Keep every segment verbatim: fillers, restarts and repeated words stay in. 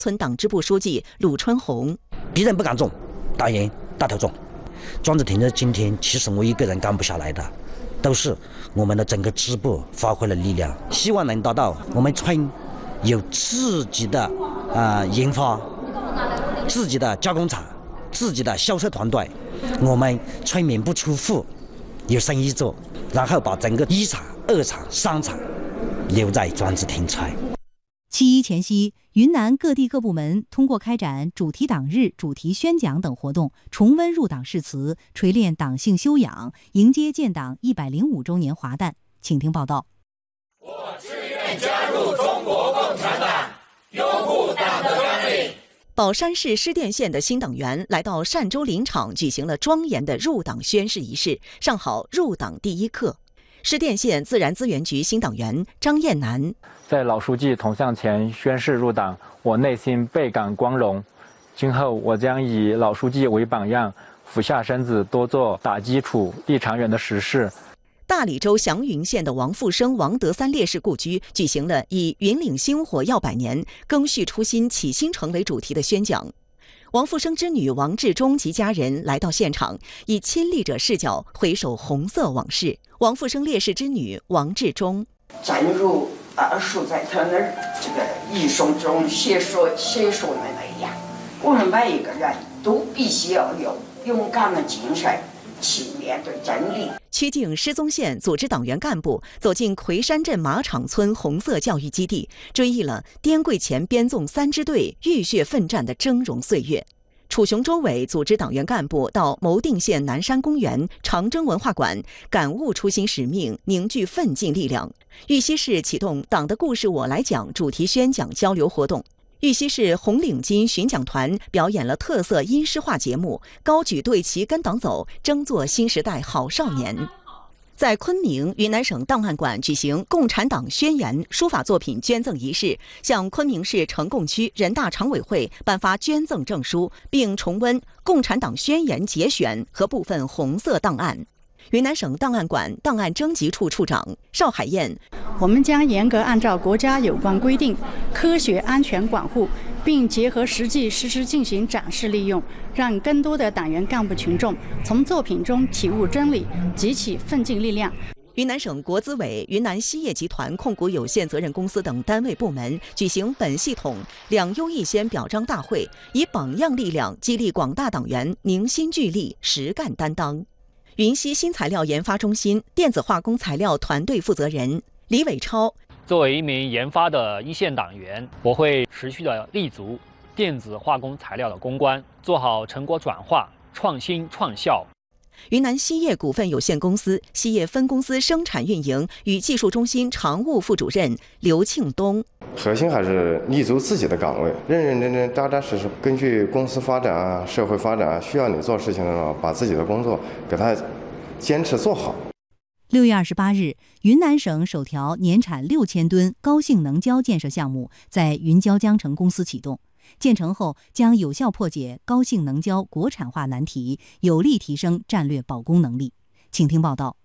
村党支部书记鲁春红。 敌人不敢种，党员带头种。庄子亭的今天，其实我一个人干不下来的，都是我们的整个支部发挥了力量。希望能达到我们村有自己的啊、呃、研发、自己的加工厂、自己的销售团队，我们村民不出户，有生意做，然后把整个一厂、二厂、三厂留在庄子亭村。 七一前夕，云南各地各部门通过开展主题党日、主题宣讲等活动，重温入党誓词，锤炼党性修养，迎接建党一百零五周年华诞。请听报道。 我自愿加入中国共产党，拥护党的纲领。 宝山市施甸县的新党员来到单州林场，举行了庄严的入党宣誓仪式，上好入党第一课。施甸县自然资源局新党员张艳楠在老书记铜像前宣誓入党，我内心倍感光荣。今后我将以老书记为榜样，俯下身子，多做打基础、立长远的实事。 大理州祥云县的王富生、王德三烈士故居举行了以“云岭星火耀百年，赓续初心启新城”为主题的宣讲。王富生之女王志忠及家人来到现场，以亲历者视角回首红色往事。王富生烈士之女王志忠， 正如二叔在他那儿这个遗书中写说写说的那样，我们每一个人都必须要有勇敢的精神，去面对真理。 曲靖失踪县组织党员干部走进魁山镇马场村红色教育基地，追忆了滇桂前编纵三支队浴血奋战的峥嵘岁月。楚雄州委组织党员干部到牟定县南山公园、长征文化馆，感悟初心使命，凝聚奋进力量。玉溪市启动“党的故事我来讲”主题宣讲交流活动。玉溪市红领巾巡讲团表演了特色音诗化节目，高举队旗跟党走，争做新时代好少年。在昆明，云南省档案馆举行共产党宣言书法作品捐赠仪式，向昆明市呈贡区人大常委会颁发捐赠证书，并重温共产党宣言节选和部分红色档案。云南省档案馆档案征集处处长邵海燕， 我们将严格按照国家有关规定，科学安全管护，并结合实际实施进行展示利用，让更多的党员干部群众从作品中体悟真理，集起奋进力量。 云南省国资委、云南锡业集团控股有限责任公司等单位部门举行本系统两优一先表彰大会，以榜样力量激励广大党员凝心聚力、实干担当。云溪新材料研发中心电子化工材料团队负责人李伟超， 作为一名研发的一线党员，我会持续的立足电子化工材料的攻关，做好成果转化、创新创效。 云南锡业股份有限公司锡业分公司生产运营与技术中心常务副主任刘庆东， 核心还是立足自己的岗位，认认真真、扎扎实实，根据公司发展啊、社会发展啊，需要你做事情的时候，把自己的工作给它坚持做好。 六月二十八日，云南省首条年产六千吨高性能胶建设项目在云胶江城公司启动。建成后将有效破解高性能胶国产化难题，有力提升战略保供能力。请听报道。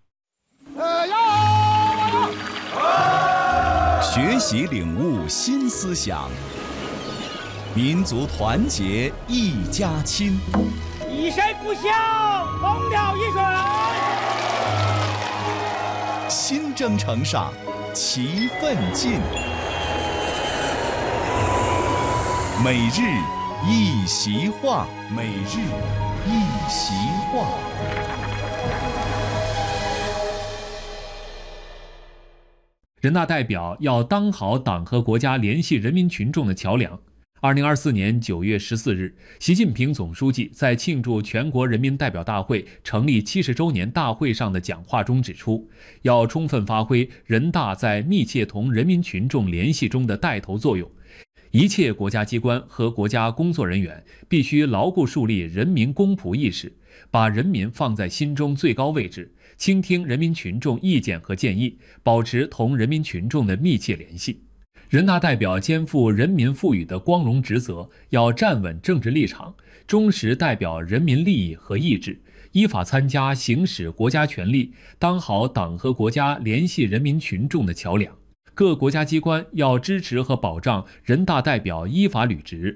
学习领悟新思想，民族团结一家亲， 以身不向，同调一水。 新征程上，齐奋进。每日一席话，每日一席话。 人大代表要当好党和国家联系人民群众的桥梁。二零二四年九月十四日，习近平总书记在庆祝全国人民代表大会成立七十周年大会上的讲话中指出，要充分发挥人大在密切同人民群众联系中的带头作用。一切国家机关和国家工作人员必须牢固树立人民公仆意识，把人民放在心中最高位置，倾听人民群众意见和建议，保持同人民群众的密切联系。人大代表肩负人民赋予的光荣职责，要站稳政治立场，忠实代表人民利益和意志，依法参加行使国家权力，当好党和国家联系人民群众的桥梁。 各国家机关要支持和保障人大代表依法履职。